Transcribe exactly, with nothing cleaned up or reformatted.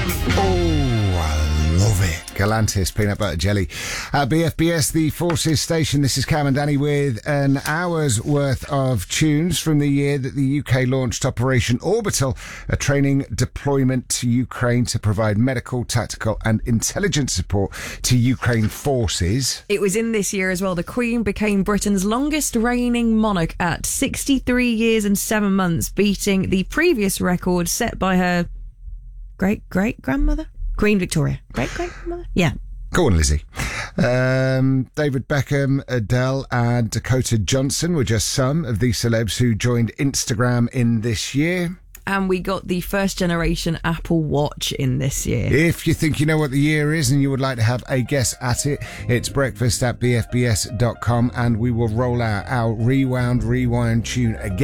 Oh, I love it. Galantis, peanut butter jelly. At B F B S, the Forces Station, this is Cam and Danny with an hour's worth of tunes from the year that the U K launched Operation Orbital, a training deployment to Ukraine to provide medical, tactical and intelligence support to Ukraine forces. It was in this year as well. The Queen became Britain's longest reigning monarch at sixty-three years and seven months, beating the previous record set by her great-great-grandmother? Queen Victoria. Great-great-grandmother? Yeah. Go on, Lizzie. Um, David Beckham, Adele and Dakota Johnson were just some of the celebs who joined Instagram in this year. And we got the first generation Apple Watch in this year. If you think you know what the year is and you would like to have a guess at it, it's breakfast at b f b s dot com and we will roll out our Rewound Rewind tune again.